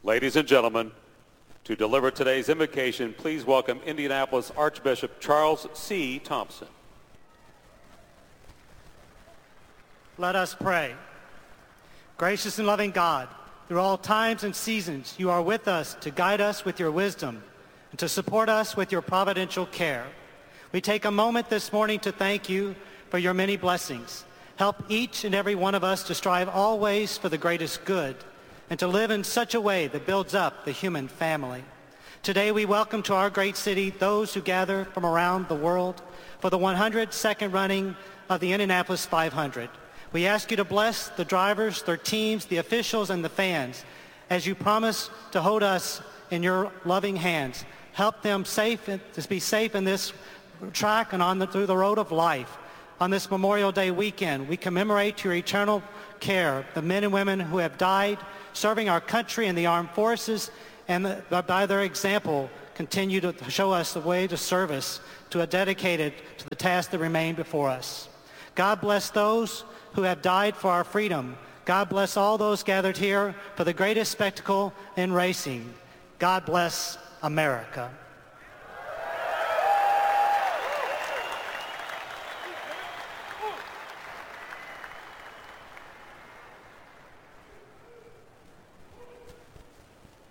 Ladies and gentlemen, to deliver today's invocation, please welcome Indianapolis Archbishop Charles C. Thompson. Let us pray. Gracious and loving God, through all times and seasons, you are with us to guide us with your wisdom and to support us with your providential care. We take a moment this morning to thank you for your many blessings. Help each and every one of us to strive always for the greatest good and to live in such a way that builds up the human family. Today we welcome to our great city those who gather from around the world for the 102nd running of the Indianapolis 500. We ask you to bless the drivers, their teams, the officials, and the fans as you promise to hold us in your loving hands. Help them to be safe in this track and through the road of life. On this Memorial Day weekend, we commemorate your eternal care, the men and women who have died serving our country in the armed forces, and by their example continue to show us the way to service, to a dedicated to the tasks that remain before us. God bless those who have died for our freedom. God bless all those gathered here for the greatest spectacle in racing. God bless America.